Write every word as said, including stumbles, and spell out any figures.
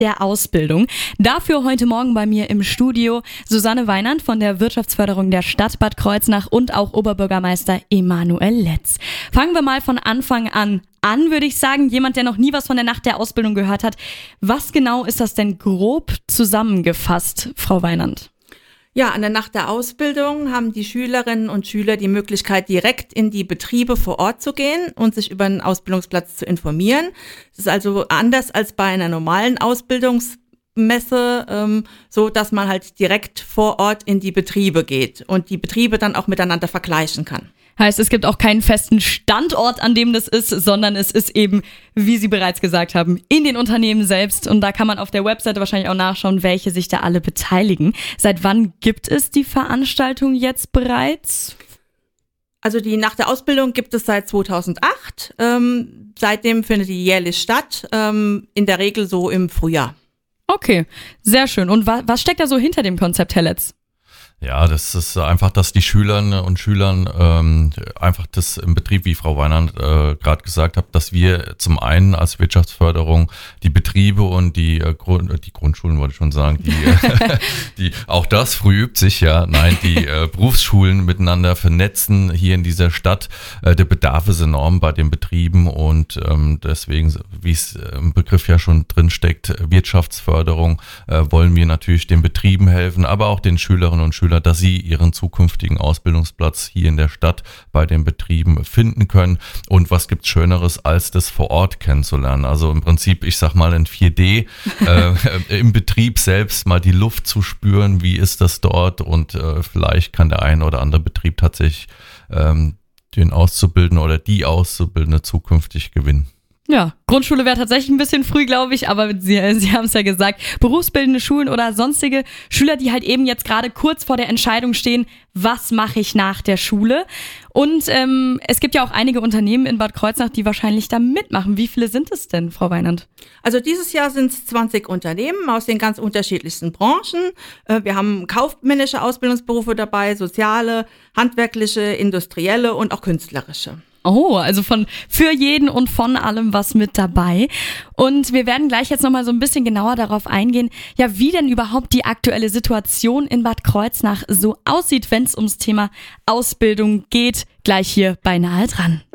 der Ausbildung. Dafür heute Morgen bei mir im Studio Susanne Weinand von der Wirtschaftsförderung der Stadt Bad Kreuznach und auch Oberbürgermeister Emanuel Letz. Fangen wir mal von Anfang an an, würde ich sagen. Jemand, der noch nie was von der Nacht der Ausbildung gehört hat. Was genau ist das denn grob zusammengefasst, Frau Weinand? Ja, an der Nacht der Ausbildung haben die Schülerinnen und Schüler die Möglichkeit, direkt in die Betriebe vor Ort zu gehen und sich über einen Ausbildungsplatz zu informieren. Das ist also anders als bei einer normalen Ausbildungsmesse, ähm, so dass man halt direkt vor Ort in die Betriebe geht und die Betriebe dann auch miteinander vergleichen kann. Heißt, es gibt auch keinen festen Standort, an dem das ist, sondern es ist eben, wie Sie bereits gesagt haben, in den Unternehmen selbst. Und da kann man auf der Webseite wahrscheinlich auch nachschauen, welche sich da alle beteiligen. Seit wann gibt es die Veranstaltung jetzt bereits? Also die Nacht der Ausbildung gibt es seit zweitausendacht. Ähm, seitdem findet die jährlich statt, ähm, in der Regel so im Frühjahr. Okay, sehr schön. Und wa- was steckt da so hinter dem Konzept, Herr Letz? Ja, das ist einfach, dass die Schülerinnen und Schülern ähm, einfach das im Betrieb, wie Frau Weinand äh, gerade gesagt hat, dass wir zum einen als Wirtschaftsförderung die Betriebe und die äh, Grund, die Grundschulen, wollte ich schon sagen, die, äh, die auch das früh übt sich, ja, nein, die äh, Berufsschulen miteinander vernetzen hier in dieser Stadt. Äh, der Bedarf ist enorm bei den Betrieben und ähm, deswegen, wie es im Begriff ja schon drin steckt, Wirtschaftsförderung, äh, wollen wir natürlich den Betrieben helfen, aber auch den Schülerinnen und Schülern, dass sie ihren zukünftigen Ausbildungsplatz hier in der Stadt bei den Betrieben finden können. Und was gibt's Schöneres, als das vor Ort kennenzulernen? Also im Prinzip, ich sag mal in vier D, äh, im Betrieb selbst mal die Luft zu spüren, wie ist das dort? Und äh, vielleicht kann der ein oder andere Betrieb tatsächlich ähm, den Auszubildenden oder die Auszubildende zukünftig gewinnen. Ja, Grundschule wäre tatsächlich ein bisschen früh, glaube ich, aber Sie, Sie haben es ja gesagt, berufsbildende Schulen oder sonstige Schüler, die halt eben jetzt gerade kurz vor der Entscheidung stehen, was mache ich nach der Schule? Und ähm, es gibt ja auch einige Unternehmen in Bad Kreuznach, die wahrscheinlich da mitmachen. Wie viele sind es denn, Frau Weinand? Also dieses Jahr sind es zwanzig Unternehmen aus den ganz unterschiedlichsten Branchen. Wir haben kaufmännische Ausbildungsberufe dabei, soziale, handwerkliche, industrielle und auch künstlerische. Oh, also von für jeden und von allem was mit dabei. Und wir werden gleich jetzt nochmal so ein bisschen genauer darauf eingehen, ja, wie denn überhaupt die aktuelle Situation in Bad Kreuznach so aussieht, wenn es ums Thema Ausbildung geht. Gleich hier bei Nahe dran.